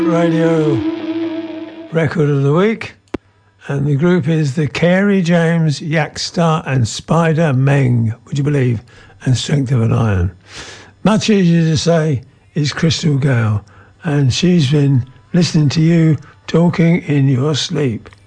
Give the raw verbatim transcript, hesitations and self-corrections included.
Radio record of the week, and the group is the Carey James, Yakstar and Spider Meng, would you believe, and Strength of an Iron. Much easier to say is Crystal Gale, and she's been listening to you talking in your sleep.